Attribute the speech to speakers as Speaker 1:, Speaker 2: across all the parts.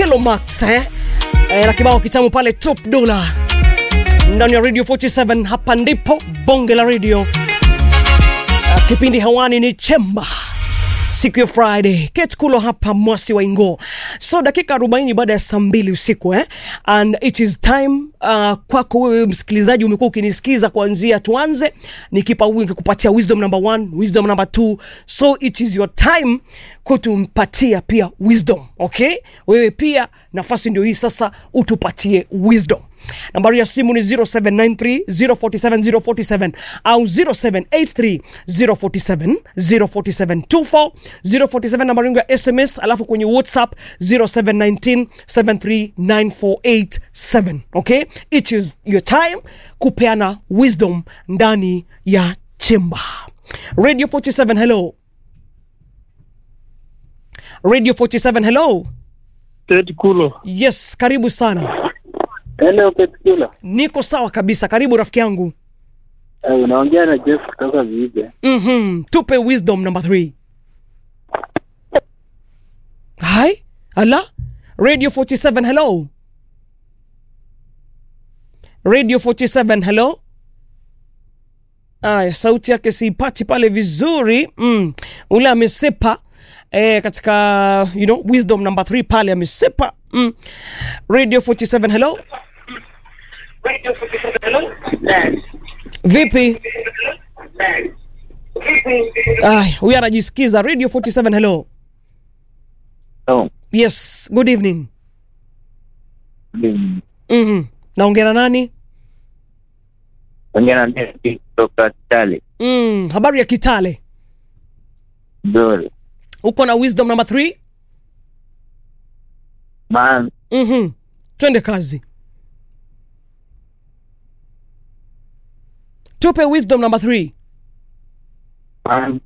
Speaker 1: Kelo Max na kibao kitamu pale Top Dollar ndani ya Radio 47. Hapa ndipo bonge la radio. Kipindi hewani ni Chemba, siku ya Friday. Kate Kulo hapa, Mwasi wa Ingo. So dakika 40 baada ya saa 2 usiku and it is time kwako wewe msikilizaji, umekuwa ukinisikiza kuanzia tuanze nikikupatia wisdom number 1, wisdom number 2. So it is your time kutumpatia pia wisdom, okay? Wewe pia nafasi ndio hii sasa, utupatie wisdom. Nambari ya simu ni 0793047047 au 0783047047, 047 nambari yangu ya SMS, alafu kwenye WhatsApp 0719739487. Okay, it is your time kupeana wisdom ndani ya Chemba. Radio 47, hello. Radio 47, hello.
Speaker 2: Kate Kulo.
Speaker 1: Yes, karibu sana.
Speaker 2: Hello Kate Kulo.
Speaker 1: Niko sawa kabisa, karibu rafiki yangu.
Speaker 2: Unaongea na Jeff kutoka Vibe.
Speaker 1: Tupe wisdom number 3. Hi, ala. Radio 47, hello. Radio 47, hello. Sauti yake siipati pale vizuri. Ule amesepa katika wisdom number 3 pale amesepa. Radio 47, hello. Radio 47, hello. Vipi? Huyu anajisikiza. Radio 47, hello.
Speaker 2: Hello.
Speaker 1: Yes, good evening. Naongea na nani?
Speaker 2: Naongea na David kutoka Kitale.
Speaker 1: Habari ya Kitale?
Speaker 2: Nzuri.
Speaker 1: Uko na wisdom number 3?
Speaker 2: Man.
Speaker 1: Twende kazi. Tupe wisdom number 3.
Speaker 2: Man.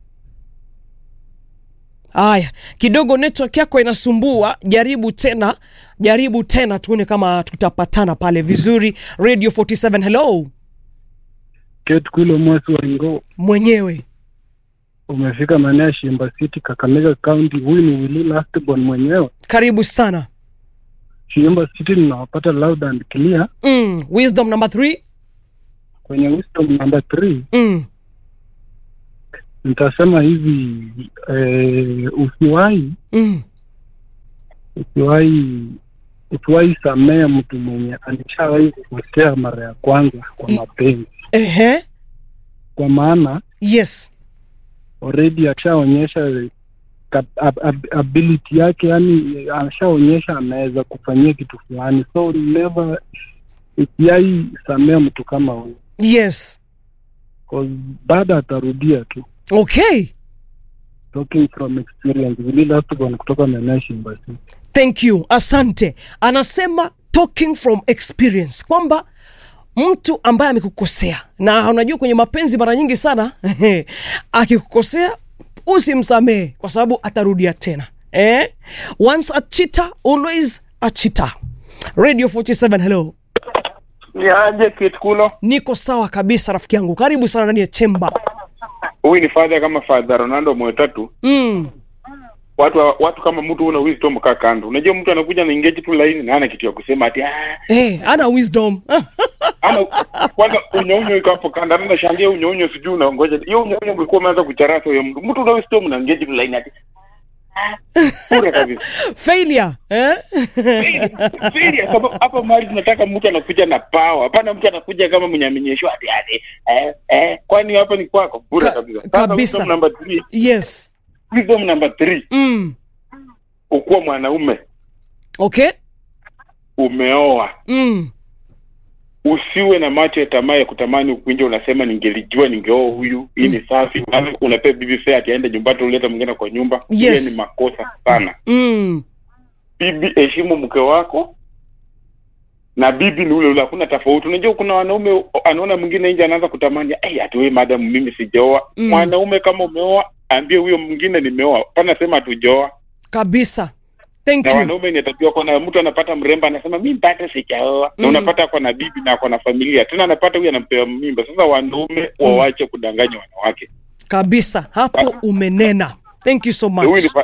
Speaker 1: Aya, kidogo network yako inasumbua. Jaribu tena tuone kama tutapatana pale vizuri. Radio 47, hello.
Speaker 2: Kate Kulo, Mwasi wa Ingo.
Speaker 1: Mwenyewe.
Speaker 2: Umefika maeneo ya Shimba City, Kakamega County. Huyu ni Willy Lastborn mwenyewe.
Speaker 1: Karibu sana.
Speaker 2: Shimba City ninawapata loud and clear.
Speaker 1: Wisdom number 3.
Speaker 2: Kwenye wisdom number 3. Nitasema hivi, usiwahi samea mtu mwenye alishawahi kukosea mara ya kwanza kwa mapenzi.
Speaker 1: Kwa
Speaker 2: maana
Speaker 1: yes,
Speaker 2: already ashaonyesha ability yake, yani ashaonyesha anaweza kufanyia kitu fulani. So never usiwahi samea mtu kama huyo.
Speaker 1: Yes,
Speaker 2: cause baada atarudia tu.
Speaker 1: Okay.
Speaker 2: Talking from experience. Really love to go kutoka Shimba City.
Speaker 1: Thank you. Asante. Anasema talking from experience, kwamba mtu ambaye amekukosea, na unajua kwenye mapenzi mara nyingi sana akikukosea usimsamee kwa sababu atarudia tena. Once a cheater, always a cheater. Radio 47, hello.
Speaker 3: Niaje Kate Kulo?
Speaker 1: Niko sawa kabisa rafiki yangu. Karibu sana ndani ya Chemba.
Speaker 3: Huyu ni father kama Father Ronaldo Mwetatu. Watu kama mtu una wisdom kando. Unajua mtu anakuja na engage tu line na ana kitu ya kusema ati
Speaker 1: ana wisdom.
Speaker 3: Ana kwanza unyoonyo iko hapo kando, na shangia unyoonyo sijui unaongoja. Hiyo unyoonyo ulikuwa umeanza kucharasa huyo mtu. Mtu una wisdom na engage tu line ati pure kabisa.
Speaker 1: Failure.
Speaker 3: Failure sababu hapa mahali tunataka mtu anakuja na power. Hapana mtu anakuja kama mnyamenyesho ati kwani hapa ni kwako pure kabisa.
Speaker 1: Kabisa.
Speaker 3: Number 3.
Speaker 1: Yes.
Speaker 3: Wisdom number 3. Ukuwa mwanaume.
Speaker 1: Okay.
Speaker 3: Umeoa. Usiwe na macho ya tamaa ya kutamani ukunje unasema ningelijua ningeoa huyu. Hii ni safi. Unapea bibi fare atiende nyumbani uleta mwingine kwa nyumba.
Speaker 1: Yes.
Speaker 3: Hiyo ni makosa sana. Bibi, heshimu mke wako. Na bibi ni ule hakuna tofauti. Unajua kuna wanaume anaona mwingine nje anaanza kutamani, ati wewe madam mimi sijaoa. Mwanaume kama umeoa, ambie huyo mwingine nimeoa. Hapana sema tujoa.
Speaker 1: Kabisa. Thank you.
Speaker 3: Na wanaume inatakiwa kwa mtu anapata mrembo anasema mimi mpate sijaoa. Na unapata kwa na bibi na kwa na familia. Tena anapata huyu anampewa mimba. Sasa wanaume waache kudanganya wanawake.
Speaker 1: Kabisa. Hapo umenena. Thank you so much.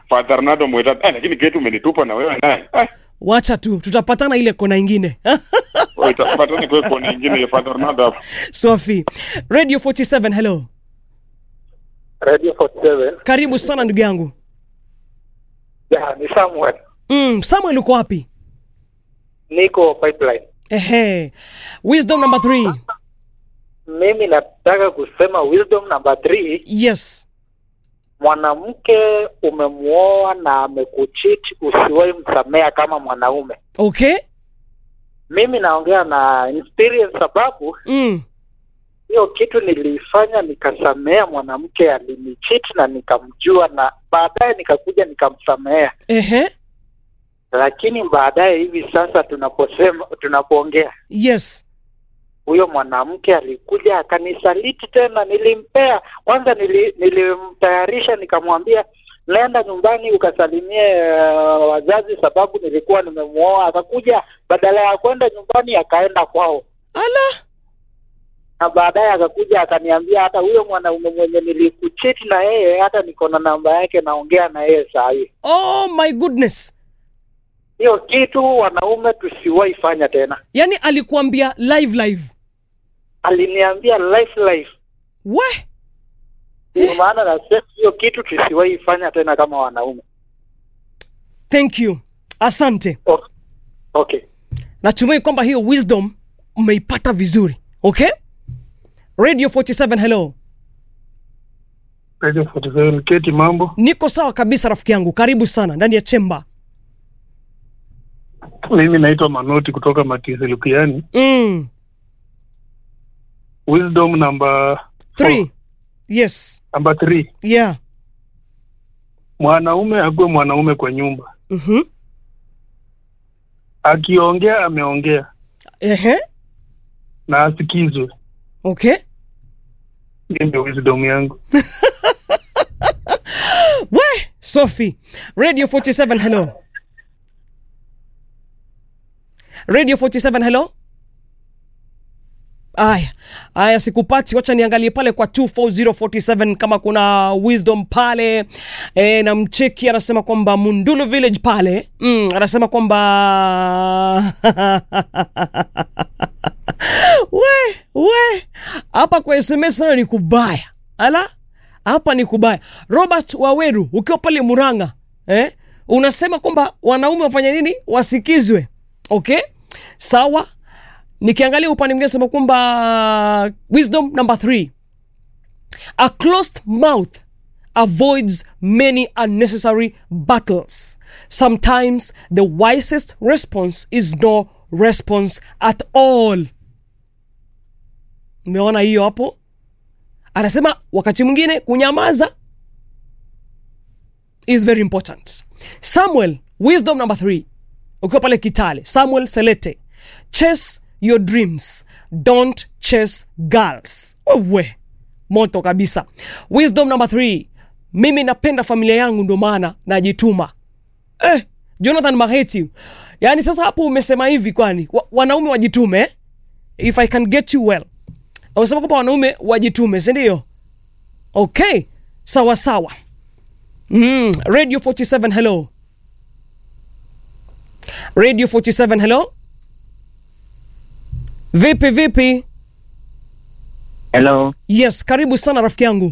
Speaker 3: Father Ronaldo mweta. Lakini Kate umenitupa na wewe naye.
Speaker 1: Wacha tu, tutapatana ile kona ingine.
Speaker 3: Tutapatana kwa kona ingine ya Father Ronaldo hapo.
Speaker 1: Sophie, Radio 47, hello.
Speaker 4: Radio 47.
Speaker 1: Karibu sana ndugu yangu.
Speaker 4: Ya, ni Samuel.
Speaker 1: Samuel uko wapi?
Speaker 4: Niko Pipeline.
Speaker 1: Wisdom number 3.
Speaker 4: Mimi nataka kusema wisdom number 3.
Speaker 1: Yes.
Speaker 4: Mwanamke umemuoa na amekucheat, usiwahi msamea kama mwanaume.
Speaker 1: Okay.
Speaker 4: Mimi naongea na experience sababu hiyo kitu nilifanya, nikasamea mwanamke alinicheat na nikamjua, na baadaye nikakuja nikamsamea. Lakini baadaye hivi sasa tunapoongea,
Speaker 1: yes,
Speaker 4: huyo mwanamke alikuja akanisaliti tena. Nilimpea kwanza, nilimtayarisha nikamwambia nenda nyumbani ukasalimie wazazi sababu nilikuwa nimemuoa. Akakuja badala ya kwenda nyumbani akaenda kwao.
Speaker 1: Ala.
Speaker 4: Na baadaye akakuja akaniambia hata huyo mwanaume mwenye nilikucheat na yeye hata niko na namba yake, naongea na yeye saa hii.
Speaker 1: Oh my goodness.
Speaker 4: Hiyo kitu wanaume tusiwahi fanya tena.
Speaker 1: Yaani alikuambia live?
Speaker 4: Aliniambia live.
Speaker 1: We?
Speaker 4: Kwa maana nasema hiyo kitu tusiwahi fanya tena kama wanaume.
Speaker 1: Thank you. Asante.
Speaker 4: Okay.
Speaker 1: Natumai kwamba hiyo wisdom umeipata vizuri. Okay? Radio 47, hello.
Speaker 2: Radio 47, Keti mambo?
Speaker 1: Niko sawa kabisa rafiki yangu. Karibu sana ndani ya chemba.
Speaker 2: Mimi naitwa Manoti kutoka Matisi Lukiani. Wisdom number
Speaker 1: 3. Yes.
Speaker 2: Number 3.
Speaker 1: Yeah.
Speaker 2: Mwanaume akuwe mwanaume kwa nyumba. Akiongea ameongea. Na asikizwe.
Speaker 1: Okay.
Speaker 2: Ndio wisdom yangu.
Speaker 1: We, Sophie. Radio 47, hello. Radio 47, hello. Aya sikupati, wacha niangalie pale kwa 24047 kama kuna wisdom pale. Na mcheki anasema kwamba Mundulu Village pale. Anasema kwamba we hapa kwa SMS ni kubaya. Ala, hapa ni kubaya. Robert Waweru ukiwa pale Muranga, unasema kwamba wanaume wafanya nini? Wasikizwe. Okay? Sawa. Nikiangalia upande mwingine sema kwamba wisdom number 3. A closed mouth avoids many unnecessary battles. Sometimes the wisest response is no response at all. Umeona hiyo hapo? Anasema wakati mwingine kunyamaza is very important. Samuel, wisdom number 3. Ukiwa pale Kitale, Samuel Selete. Chase your dreams, don't chase girls. Wewe moto kabisa. Wisdom number 3. Mimi napenda familia yangu ndio maana najituma. Jonathan Maheti. Yaani sasa hapo umesema hivi kwani wanaume wajitume? If I can get you well. Unasema kwamba wanaume wajitume, si ndio? Okay. Sawa sawa. Radio 47, hello. Radio 47, hello. Vipi?
Speaker 5: Hello.
Speaker 1: Yes, karibu sana rafiki yangu.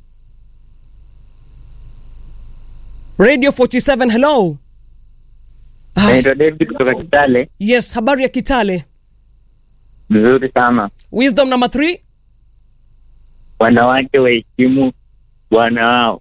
Speaker 1: Radio 47, hello.
Speaker 5: Naitwa David kutoka Kitale.
Speaker 1: Yes, habari ya Kitale?
Speaker 5: Nzuri sana.
Speaker 1: Wisdom number 3.
Speaker 5: Wanawake waheshimu bwana wao.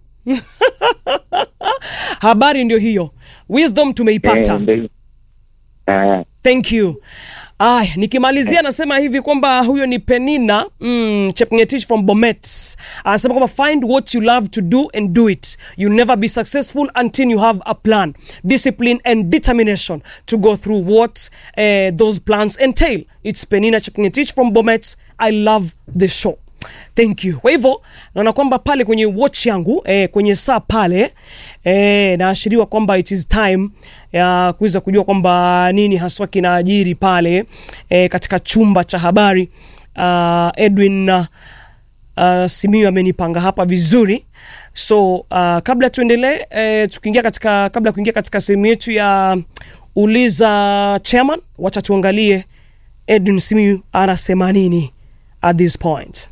Speaker 1: Habari ndio hiyo. Wisdom tumeipata. Thank you. Nikimalizia nasema hivi kwamba huyo ni Penina Chepngetich from Bomet. Anasema kwamba find what you love to do and do it. You'll never be successful until you have a plan, discipline and determination to go through what those plans entail. It's Penina Chepngetich from Bomet. I love the show. Thank you. Kwa hivyo naona kwamba pale kwenye watch yangu kwenye saa pale naashiriwa kwamba it is time ya kuweza kujua kwamba nini haswa kinaajiri pale katika chumba cha habari. Edwin Simiyu amenipanga hapa vizuri So kabla tuendelee, kabla kuingia katika sehemu yetu ya uliza chairman, wacha tuangalie Edwin Simiyu anasema nini at this point.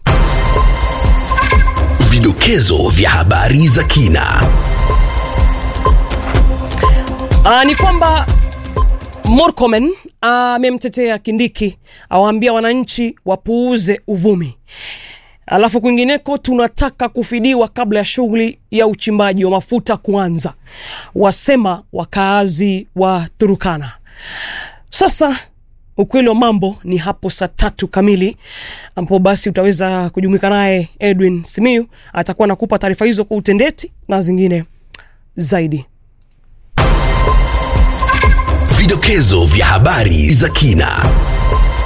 Speaker 6: Vidokezo vya habari za kina.
Speaker 1: Ni kwamba Murkomen amemtetea Kindiki, awaambia wananchi wapuuze uvumi. Alafu kwingineko, tunataka kufidiwa kabla ya shughuli ya uchimbaji wa mafuta kuanza, wasema wakaazi wa Turkana. Sasa ukweli wa mambo ni hapo saa 3 kamili, ambapo basi utaweza kujumuika naye Edwin Simiyu, atakuwa nakupa taarifa hizo kwa utendeti na zingine zaidi.
Speaker 6: Vidokezo vya habari za kina.